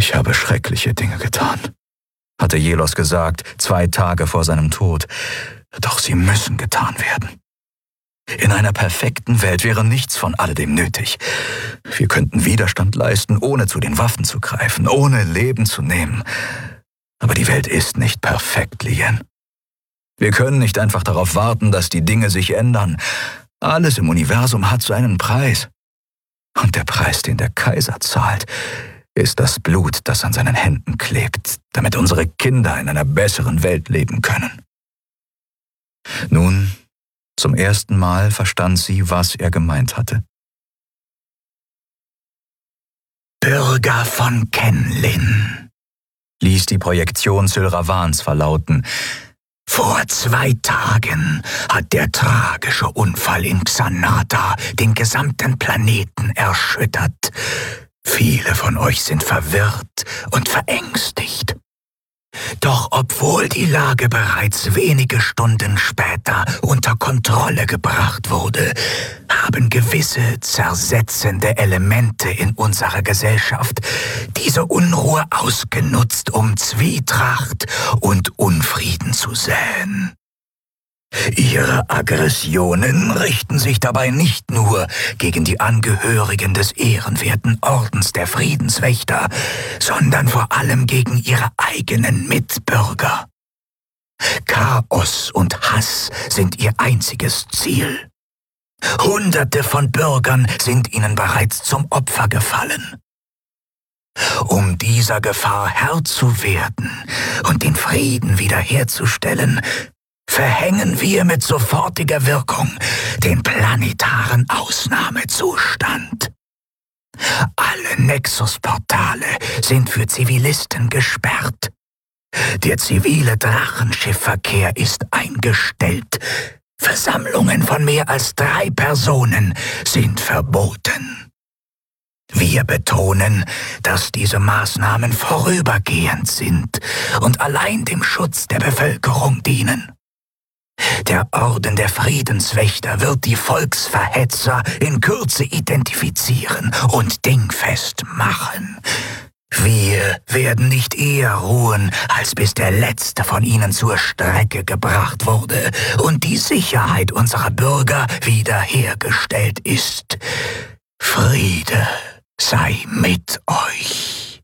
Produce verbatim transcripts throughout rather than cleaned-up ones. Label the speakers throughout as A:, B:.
A: Ich habe schreckliche Dinge getan, hatte Jelos gesagt, zwei Tage vor seinem Tod. Doch sie müssen getan werden. In einer perfekten Welt wäre nichts von alledem nötig. Wir könnten Widerstand leisten, ohne zu den Waffen zu greifen, ohne Leben zu nehmen. Aber die Welt ist nicht perfekt, Lien. Wir können nicht einfach darauf warten, dass die Dinge sich ändern. Alles im Universum hat seinen Preis. Und der Preis, den der Kaiser zahlt, ist das Blut, das an seinen Händen klebt, damit unsere Kinder in einer besseren Welt leben können. Nun, zum ersten Mal verstand sie, was er gemeint hatte. »Bürger von Kenlin«, ließ die Projektion Sylravans verlauten. »Vor zwei Tagen hat der tragische Unfall in Xanada den gesamten Planeten erschüttert. Viele von euch sind verwirrt und verängstigt. Doch obwohl die Lage bereits wenige Stunden später unter Kontrolle gebracht wurde, haben gewisse zersetzende Elemente in unserer Gesellschaft diese Unruhe ausgenutzt, um Zwietracht und Unfrieden zu säen. Ihre Aggressionen richten sich dabei nicht nur gegen die Angehörigen des ehrenwerten Ordens der Friedenswächter, sondern vor allem gegen ihre eigenen Mitbürger. Chaos und Hass sind ihr einziges Ziel. Hunderte von Bürgern sind ihnen bereits zum Opfer gefallen. Um dieser Gefahr Herr zu werden und den Frieden wiederherzustellen, verhängen wir mit sofortiger Wirkung den planetaren Ausnahmezustand. Alle Nexus-Portale sind für Zivilisten gesperrt. Der zivile Drachenschiffverkehr ist eingestellt. Versammlungen von mehr als drei Personen sind verboten. Wir betonen, dass diese Maßnahmen vorübergehend sind und allein dem Schutz der Bevölkerung dienen. Der Orden der Friedenswächter wird die Volksverhetzer in Kürze identifizieren und dingfest machen. Wir werden nicht eher ruhen, als bis der letzte von ihnen zur Strecke gebracht wurde und die Sicherheit unserer Bürger wiederhergestellt ist. Friede sei mit euch.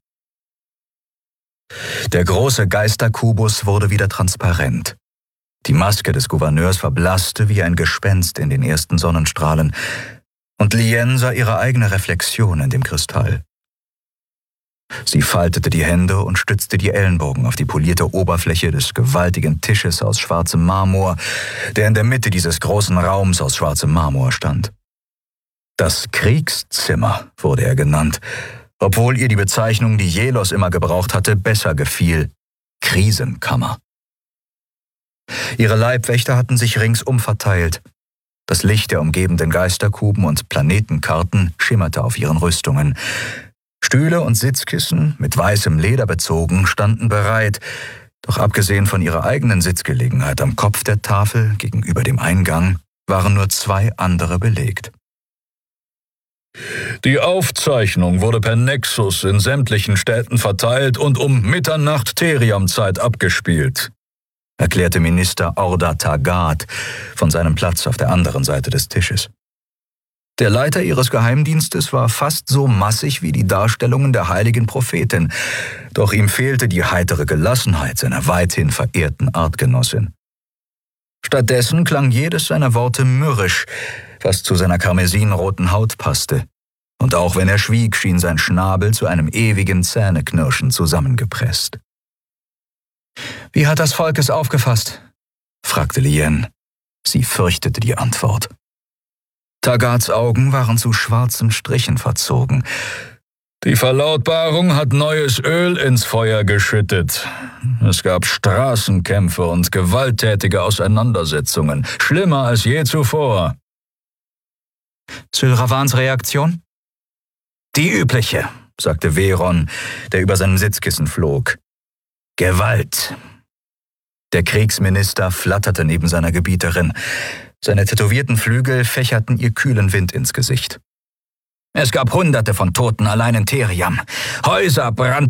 A: Der große Geisterkubus wurde wieder transparent. Die Maske des Gouverneurs verblasste wie ein Gespenst in den ersten Sonnenstrahlen, und Lien sah ihre eigene Reflexion in dem Kristall. Sie faltete die Hände und stützte die Ellenbogen auf die polierte Oberfläche des gewaltigen Tisches aus schwarzem Marmor, der in der Mitte dieses großen Raums aus schwarzem Marmor stand. Das Kriegszimmer wurde er genannt, obwohl ihr die Bezeichnung, die Jelos immer gebraucht hatte, besser gefiel: Krisenkammer. Ihre Leibwächter hatten sich ringsum verteilt. Das Licht der umgebenden Geisterkuben und Planetenkarten schimmerte auf ihren Rüstungen. Stühle und Sitzkissen, mit weißem Leder bezogen, standen bereit, doch abgesehen von ihrer eigenen Sitzgelegenheit am Kopf der Tafel gegenüber dem Eingang waren nur zwei andere belegt.
B: Die Aufzeichnung wurde per Nexus in sämtlichen Städten verteilt und um Mitternacht Theriam-Zeit abgespielt,
A: erklärte Minister Orda Tagat von seinem Platz auf der anderen Seite des Tisches. Der Leiter ihres Geheimdienstes war fast so massig wie die Darstellungen der heiligen Prophetin, doch ihm fehlte die heitere Gelassenheit seiner weithin verehrten Artgenossin. Stattdessen klang jedes seiner Worte mürrisch, was zu seiner karmesinroten Haut passte, und auch wenn er schwieg, schien sein Schnabel zu einem ewigen Zähneknirschen zusammengepresst. »Wie hat das Volk es aufgefasst?« fragte Lien. Sie fürchtete die Antwort. Tagats Augen waren zu schwarzen Strichen verzogen.
B: Die Verlautbarung hat neues Öl ins Feuer geschüttet. Es gab Straßenkämpfe und gewalttätige Auseinandersetzungen, schlimmer als je zuvor.
A: Sylravans Reaktion? Die übliche, sagte Veron, der über seinem Sitzkissen flog. Gewalt. Der Kriegsminister flatterte neben seiner Gebieterin. Seine tätowierten Flügel fächerten ihr kühlen Wind ins Gesicht. Es gab Hunderte von Toten allein in Theriam. Häuser brannten.